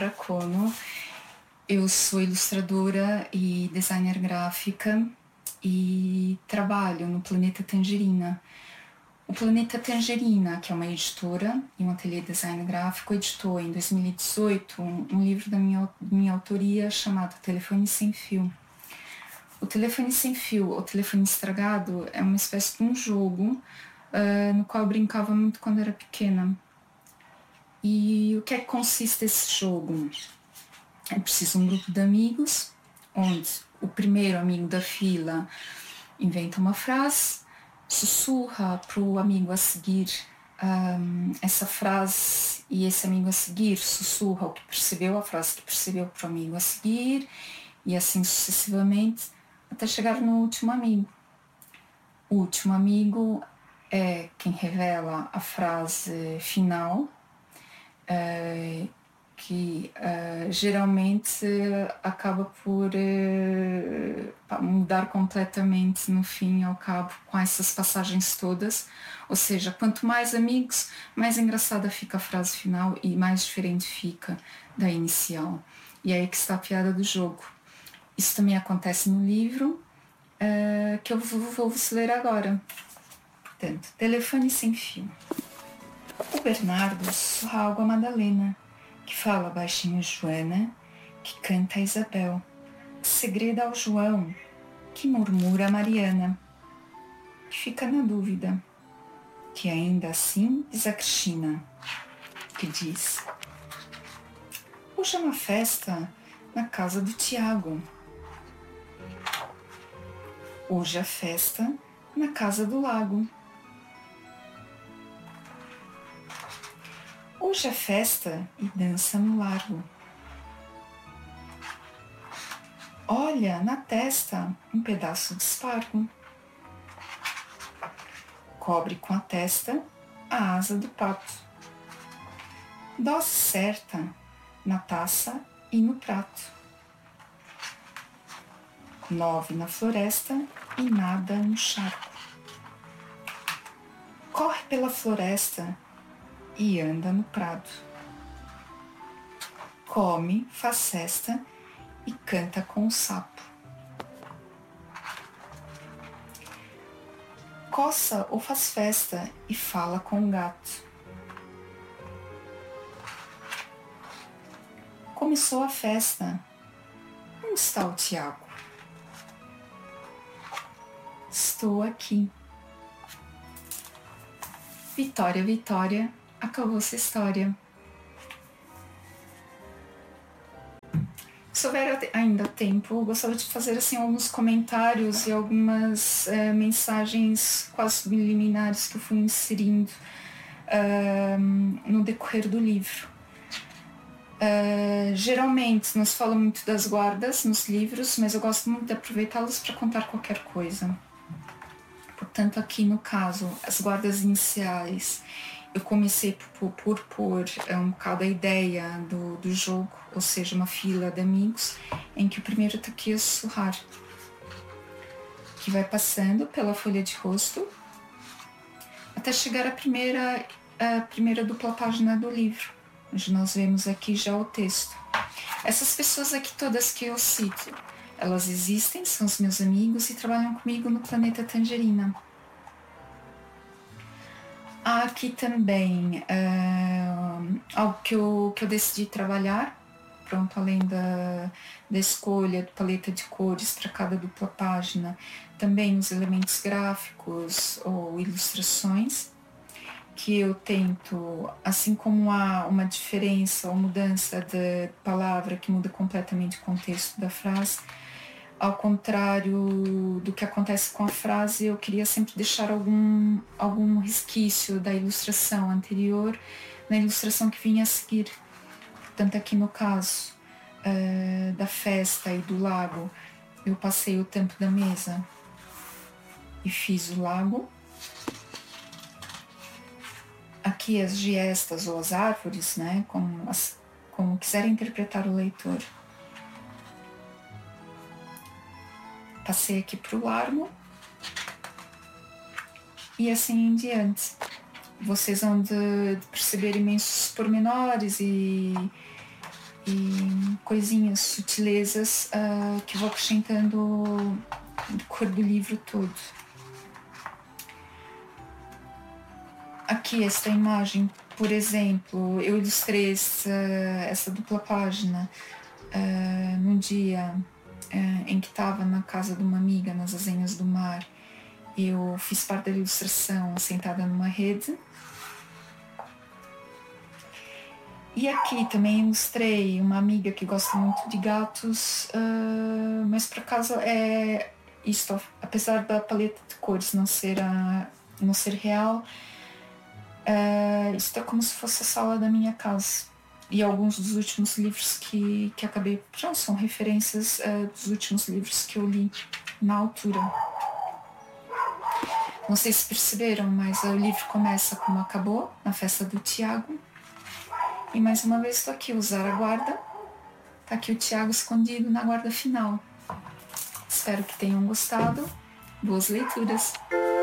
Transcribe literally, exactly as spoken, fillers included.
Sara Kono, eu sou ilustradora e designer gráfica e trabalho no Planeta Tangerina. O Planeta Tangerina, que é uma editora e um ateliê de design gráfico, editou em dois mil e dezoito um, um livro da minha, minha autoria chamado Telefone Sem Fio. O Telefone Sem Fio, ou Telefone Estragado, é uma espécie de um jogo uh, no qual eu brincava muito quando era pequena. E o que é que consiste esse jogo? É preciso um grupo de amigos, onde o primeiro amigo da fila inventa uma frase, sussurra para o amigo a seguir um, essa frase, e esse amigo a seguir sussurra o que percebeu, a frase que percebeu para o amigo a seguir, e assim sucessivamente, até chegar no último amigo. O último amigo é quem revela a frase final, uh, que uh, geralmente uh, acaba por uh, mudar completamente no fim e ao cabo com essas passagens todas. Ou seja, quanto mais amigos, mais engraçada fica a frase final e mais diferente fica da inicial. E é aí que está a piada do jogo. Isso também acontece no livro, uh, que eu vou, vou vos ler agora. Portanto, Telefone Sem Fio. O Bernardo sussurra algo a Madalena, que fala baixinho a Joana, que canta a Isabel, que segreda ao João, que murmura a Mariana, que fica na dúvida, que ainda assim diz a Cristina, que diz: hoje é uma festa na casa do Tiago. Hoje é festa na casa do Lago. Hoje é festa e dança no largo. Olha na testa um pedaço de espargo. Cobre com a testa a asa do pato. Dose certa na taça e no prato. Nove na floresta e nada no charco. Corre pela floresta e anda no prado. Come, faz cesta e canta com o sapo. Coça ou faz festa e fala com o gato. Começou a festa. Onde está o Tiago? Estou aqui. Vitória, Vitória, acabou-se a história. Se houver ainda tempo, eu gostaria de fazer assim, alguns comentários e algumas é, mensagens quase subliminares que eu fui inserindo uh, no decorrer do livro. Uh, geralmente não se fala muito das guardas nos livros, mas eu gosto muito de aproveitá-los para contar qualquer coisa. Portanto, aqui no caso, as guardas iniciais, eu comecei por por, por um bocado a ideia do, do jogo, ou seja, uma fila de amigos, em que o primeiro está aqui a sussurrar, que vai passando pela folha de rosto, até chegar à primeira, à primeira dupla página do livro, onde nós vemos aqui já o texto. Essas pessoas aqui todas que eu cito, elas existem, são os meus amigos e trabalham comigo no Planeta Tangerina. Há aqui também uh, algo que eu, que eu decidi trabalhar, pronto, além da, da escolha de paleta de cores para cada dupla página, também os elementos gráficos ou ilustrações, que eu tento, assim como há uma diferença ou mudança de palavra que muda completamente o contexto da frase, ao contrário do que acontece com a frase, eu queria sempre deixar algum, algum resquício da ilustração anterior na ilustração que vinha a seguir. Portanto, aqui no caso uh, da festa e do lago, eu passei o tempo da mesa e fiz o lago. Aqui as giestas ou as árvores, né, como, as, como quiser interpretar o leitor. Passei aqui para o largo e assim em diante. Vocês vão de, de perceber imensos pormenores e, e coisinhas, sutilezas uh, que vou acrescentando na cor do livro todo. Aqui, esta imagem, por exemplo, eu ilustrei essa, essa dupla página uh, num dia uh, em que estava na casa de uma amiga, nas Azenhas do Mar. Eu fiz parte da ilustração sentada numa rede. E aqui também ilustrei uma amiga que gosta muito de gatos, uh, mas por acaso é isto, apesar da paleta de cores não ser, a, não ser real, uh, isto é como se fosse a sala da minha casa. E alguns dos últimos livros que, que acabei, já são referências uh, dos últimos livros que eu li na altura. Não sei se perceberam, mas o livro começa como acabou, na festa do Tiago. E mais uma vez estou aqui, usar a guarda. Está aqui o Tiago escondido na guarda final. Espero que tenham gostado. Boas leituras!